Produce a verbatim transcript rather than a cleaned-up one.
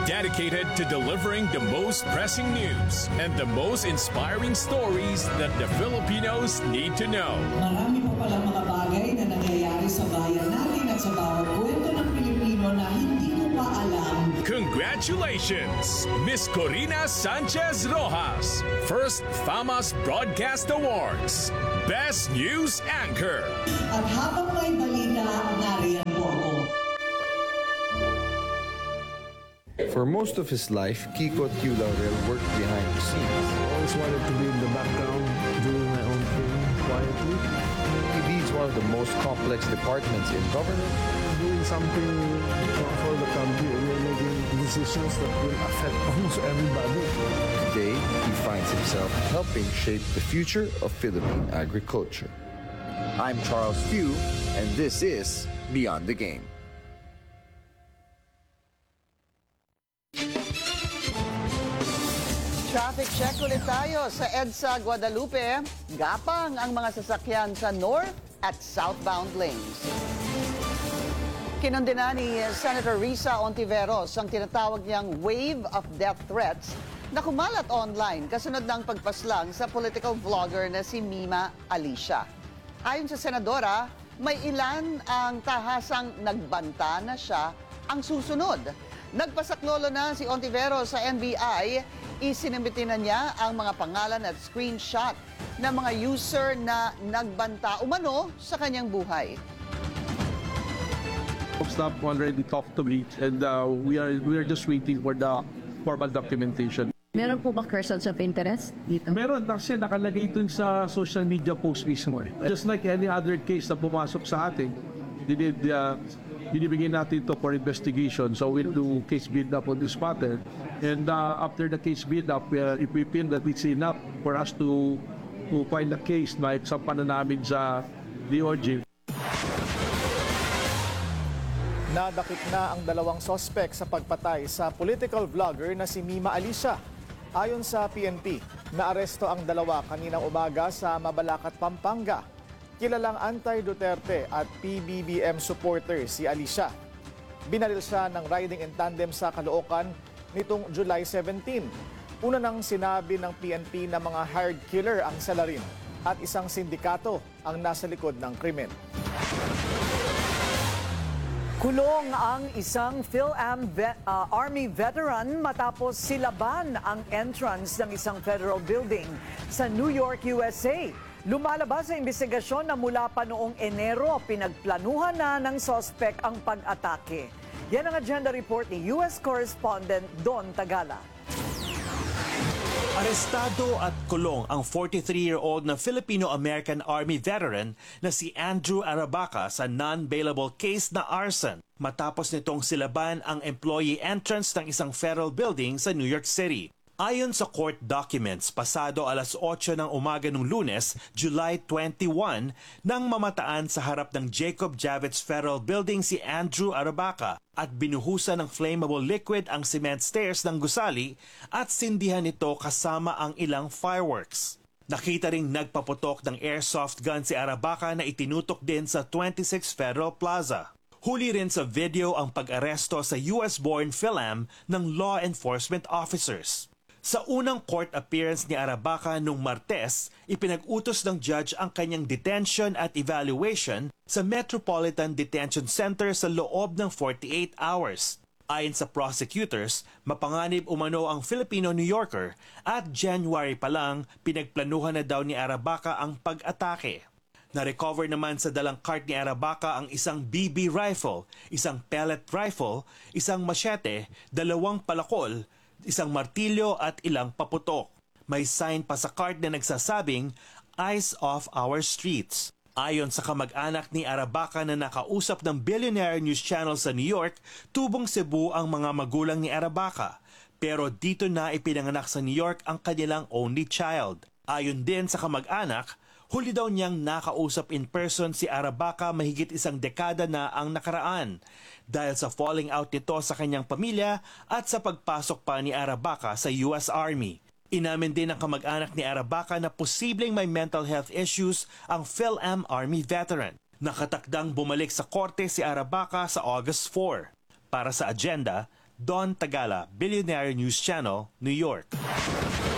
dedicated to delivering the most pressing news and the most inspiring stories that the Filipinos need to know. Marami pa palang mga bagay na nangyayari sa bayan natin at sa bawat kwento ng Pilipino na hindi mo pa alam. Congratulations, Miss Corina Sanchez Rojas, first FAMAS Broadcast Awards, Best News Anchor. At habang may balita, nariyan po ako. For most of his life, Kiko Tiula-Real worked behind the scenes. I always wanted to be in the background, doing my own thing quietly. He leads one of the most complex departments in government. Doing something for the country, we're making decisions that will affect almost everybody. Today, he finds himself helping shape the future of Philippine agriculture. I'm Charles Few, and this is Beyond the Game. Traffic check ulit tayo sa EDSA Guadalupe. Gapang ang mga sasakyan sa north at southbound lanes. Kinondena ni Senator Risa Ontiveros ang tinatawag niyang wave of death threats na kumalat online kasunod ng pagpaslang sa political vlogger na si Mima Alicia. Ayon sa senadora, may ilan ang tahasang nagbanta na siya ang susunod. Nagpasaklolo na si Ontiveros sa N B I, isinimbitin na niya ang mga pangalan at screenshot ng mga user na nagbanta umano sa kanyang buhay. Stop already talked to me and uh, we are we are just waiting for the formal documentation. Meron po ba persons of interest dito? Meron kasi nakalagay ito sa social media post mismo. Eh. Just like any other case na pumasok sa atin, dinid, uh, dinibigay natin ito for investigation. So we'll do case build-up on this matter. And uh, after the case build-up, uh, if we feel that it's enough for us to, to file a case na iksampan na namin sa D O J. Nadakip na ang dalawang sospek sa pagpatay sa political vlogger na si Mima Alicia. Ayon sa P N P, naaresto ang dalawa kaninang umaga sa Mabalacat, Pampanga. Kilalang anti-Duterte at P B B M supporter si Alicia. Binaril siya ng riding in tandem sa Caloocan nitong July seventeenth. Una nang sinabi ng P N P na mga hired killer ang salarin at isang sindikato ang nasa likod ng krimen. Kulong ang isang PhilAm vet, uh, Army veteran matapos silaban ang entrance ng isang federal building sa New York, U S A. Lumalabas sa investigasyon na mula pa noong Enero, pinagplanuhan na ng sospek ang pag-atake. Yan ang agenda report ni U S correspondent Don Tagala. Arestado at kulong ang forty-three-year-old na Filipino-American Army veteran na si Andrew Arabaca sa non-bailable case na arson matapos nitong silaban ang employee entrance ng isang federal building sa New York City. Ayon sa court documents, pasado alas otso ng umaga ng Lunes, July twenty-first, nang mamataan sa harap ng Jacob Javits Federal Building si Andrew Arabaca at binuhusan ng flammable liquid ang cement stairs ng gusali at sindihan ito kasama ang ilang fireworks. Nakita ring nagpaputok ng airsoft gun si Arabaca na itinutok din sa twenty-six Federal Plaza. Huli rin sa video ang pag-aresto sa U S-born PhilAm ng law enforcement officers. Sa unang court appearance ni Arabaca noong Martes, ipinag-utos ng judge ang kanyang detention at evaluation sa Metropolitan Detention Center sa loob ng forty-eight hours. Ayon sa prosecutors, mapanganib umano ang Filipino-New Yorker at January pa lang pinagplanuhan na daw ni Arabaca ang pag-atake. Na-recover naman sa dalang cart ni Arabaca ang isang B B rifle, isang pellet rifle, isang machete, dalawang palakol, isang martilyo at ilang paputok. May sign pa sa card na nagsasabing, "Eyes off our streets." Ayon sa kamag-anak ni Arabaca na nakausap ng Billionaire News Channel sa New York, tubong Cebu ang mga magulang ni Arabaca. Pero dito na ipinanganak sa New York ang kanilang only child. Ayon din sa kamag-anak, huli daw niyang nakausap in person si Arabaca mahigit isang dekada na ang nakaraan dahil sa falling out nito sa kanyang pamilya at sa pagpasok pa ni Arabaca sa U S Army. Inamin din ng kamag-anak ni Arabaca na posibleng may mental health issues ang PhilAm Army veteran. Nakatakdang bumalik sa korte si Arabaca sa August fourth. Para sa agenda, Don Tagala, Billionaire News Channel, New York.